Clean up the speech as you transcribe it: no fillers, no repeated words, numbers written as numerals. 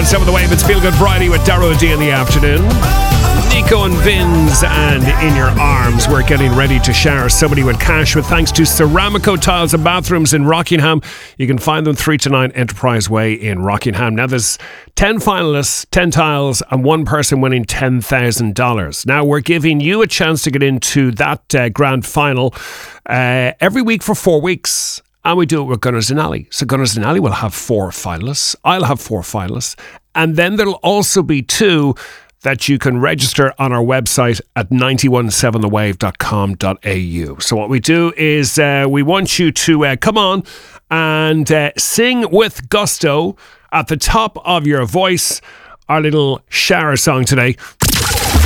91.7 The Wave. It's Feel Good Friday with Darrow D in the afternoon. Nico and Vinz and In Your Arms. We're getting ready to shower somebody with cash with thanks to Ceramico Tiles and Bathrooms in Rockingham. You can find them 3 to 9 Enterprise Way in Rockingham. Now there's 10 finalists, 10 tiles, and one person winning $10,000. Now we're giving you a chance to get into that grand final every week for 4 weeks. And we do it with Gunners and Alley. So Gunners and Alley will have 4 finalists. I'll have 4 finalists. And then there'll also be 2 that you can register on our website at 917thewave.com.au. So what we do is we want you to come on and sing with gusto at the top of your voice our little shower song today.